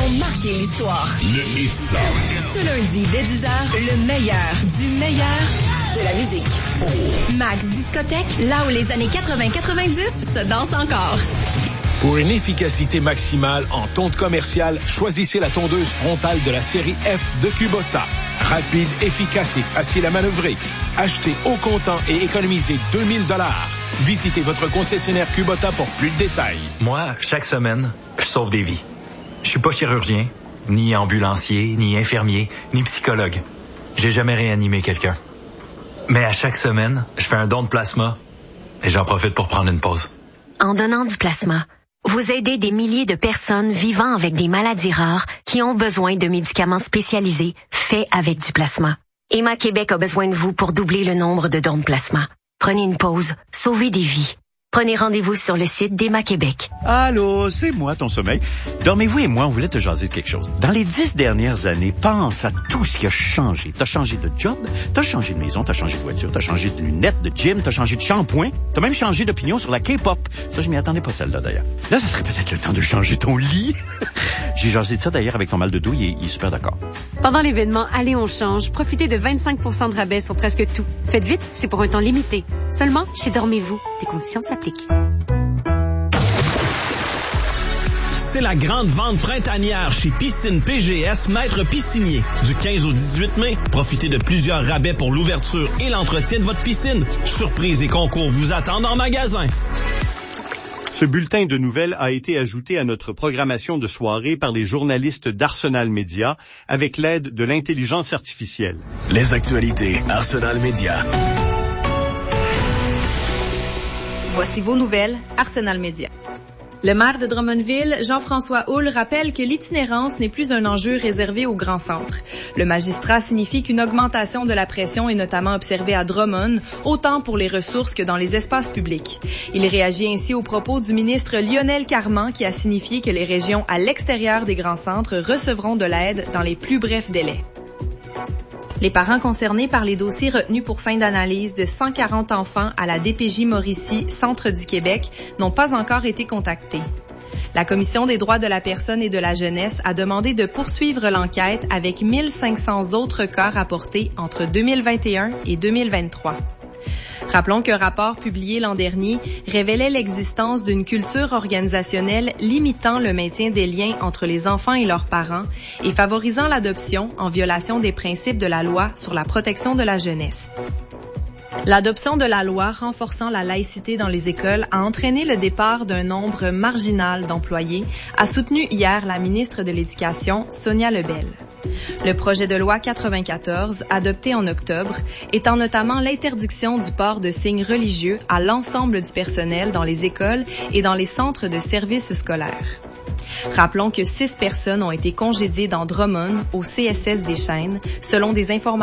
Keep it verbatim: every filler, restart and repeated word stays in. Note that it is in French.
ont marqué l'histoire. Le Hit Song. Ce lundi, dès dix heures, le meilleur du meilleur de la musique. Oh. Max Discothèque, là où les années quatre-vingts quatre-vingt-dix se dansent encore. Pour une efficacité maximale en tonte commerciale, choisissez la tondeuse frontale de la série F de Kubota. Rapide, efficace et facile à manœuvrer. Achetez au comptant et économisez deux mille dollars. Visitez votre concessionnaire Kubota pour plus de détails. Moi, chaque semaine, je sauve des vies. Je suis pas chirurgien, ni ambulancier, ni infirmier, ni psychologue. J'ai jamais réanimé quelqu'un. Mais à chaque semaine, je fais un don de plasma et j'en profite pour prendre une pause. En donnant du plasma, vous aidez des milliers de personnes vivant avec des maladies rares qui ont besoin de médicaments spécialisés faits avec du plasma. Emma Québec a besoin de vous pour doubler le nombre de dons de plasma. Prenez une pause, sauvez des vies. Prenez rendez-vous sur le site d'Emma Québec. Allô, c'est moi, ton sommeil. Dormez-vous et moi, on voulait te jaser de quelque chose. Dans les dix dernières années, pense à tout ce qui a changé. T'as changé de job, t'as changé de maison, t'as changé de voiture, t'as changé de lunettes, de gym, t'as changé de shampoing, t'as même changé d'opinion sur la K-pop. Ça, je m'y attendais pas, celle-là, d'ailleurs. Là, ça serait peut-être le temps de changer ton lit. J'ai jasé de ça, d'ailleurs, avec ton mal de dos, il est, il est super d'accord. Pendant l'événement Allez, on change, profitez de vingt-cinq pour cent de rabais sur presque tout. Faites vite, c'est pour un temps limité. Seulement chez Dormez-vous. Des conditions s'appliquent. C'est la grande vente printanière chez Piscine P G S Maître Piscinier. Du quinze au dix-huit mai, profitez de plusieurs rabais pour l'ouverture et l'entretien de votre piscine. Surprises et concours vous attendent en magasin. Ce bulletin de nouvelles a été ajouté à notre programmation de soirée par les journalistes d'Arsenal Média avec l'aide de l'intelligence artificielle. Les actualités Arsenal Média. Voici vos nouvelles, Arsenal Média. Le maire de Drummondville, Jean-François Houle, rappelle que l'itinérance n'est plus un enjeu réservé aux grands centres. Le magistrat signifie qu'une augmentation de la pression est notamment observée à Drummond, autant pour les ressources que dans les espaces publics. Il réagit ainsi aux propos du ministre Lionel Carman qui a signifié que les régions à l'extérieur des grands centres recevront de l'aide dans les plus brefs délais. Les parents concernés par les dossiers retenus pour fin d'analyse de cent quarante enfants à la D P J Mauricie, Centre du Québec, n'ont pas encore été contactés. La Commission des droits de la personne et de la jeunesse a demandé de poursuivre l'enquête avec mille cinq cents autres cas rapportés entre deux mille vingt et un et deux mille vingt-trois. Rappelons qu'un rapport publié l'an dernier révélait l'existence d'une culture organisationnelle limitant le maintien des liens entre les enfants et leurs parents et favorisant l'adoption en violation des principes de la loi sur la protection de la jeunesse. L'adoption de la loi renforçant la laïcité dans les écoles a entraîné le départ d'un nombre marginal d'employés, a soutenu hier la ministre de l'Éducation, Sonia Lebel. Le projet de loi quatre-vingt-quatorze, adopté en octobre, étend notamment l'interdiction du port de signes religieux à l'ensemble du personnel dans les écoles et dans les centres de services scolaires. Rappelons que six personnes ont été congédiées dans Drummond, au C S S des Chênes, selon des informations